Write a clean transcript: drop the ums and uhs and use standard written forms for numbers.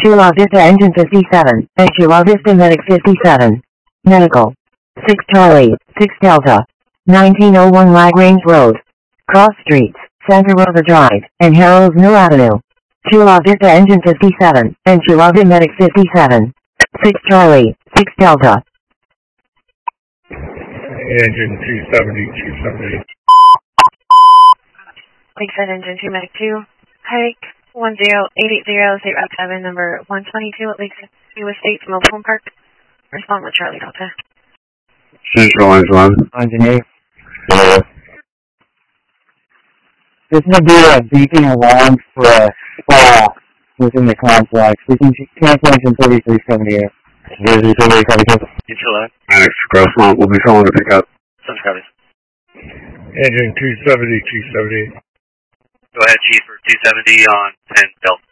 Chula Vista Engine 57, and Chula Vista Medic 57. Medical. 6 Charlie, 6 Delta. 1901 Lagrange Road. Cross Streets, Santa Rosa Drive, and Harrow's Mill Avenue. Chula Vista Engine 57, and Chula Vista Medic 57. 6 Charlie, 6 Delta. Engine 270. Lakeside Engine 2 Medic 2. Hike 1088007, number 122 at Lakeside US State Mobile Home Park. Respond with Charlie Delta. Central Engine 1. Engineer. This will be a beeping alarm for a spa within the complex. We can cancel engine 3378. 3378. Medics, Grossmont will be calling to pick up. Engine 270. Go ahead, Chief, for 270 on 10 Delta.